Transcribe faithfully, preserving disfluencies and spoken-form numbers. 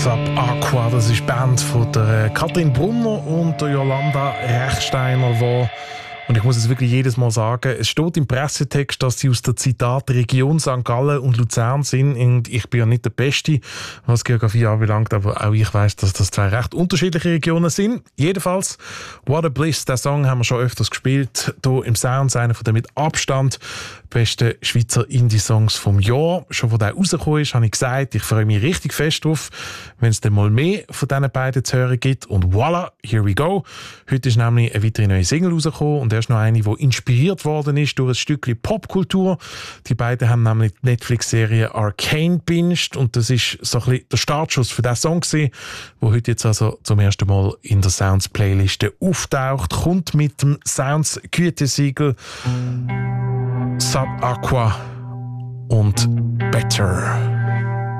Sub Aqua, das ist die Band von der Katrin Brunner und der Jolanda Rechsteiner, die, und ich muss es wirklich jedes Mal sagen, es steht im Pressetext, dass sie aus der Zitat Region Sankt Gallen und Luzern sind, und ich bin ja nicht der Beste, was Geografie anbelangt, aber auch ich weiss, dass das zwei recht unterschiedliche Regionen sind. Jedenfalls, What a Bliss, den Song haben wir schon öfters gespielt, hier im Sounds, einer von den mit Abstand besten Schweizer Indie-Songs vom Jahr. Schon wo der rausgekommen ist, habe ich gesagt, ich freue mich richtig fest drauf, wenn es dann mal mehr von diesen beiden zu hören gibt. Und voilà, here we go. Heute ist nämlich eine weitere neue Single rausgekommen und erst noch eine, die inspiriert worden ist durch ein Stückchen Popkultur. Die beiden haben nämlich die Netflix-Serie Arcane binged und das ist so ein bisschen der Startschuss für diesen Song gewesen, der heute jetzt also zum ersten Mal in der Sounds-Playliste auftaucht, kommt mit dem Sounds-Gütesiegel Sub Aqua und Better.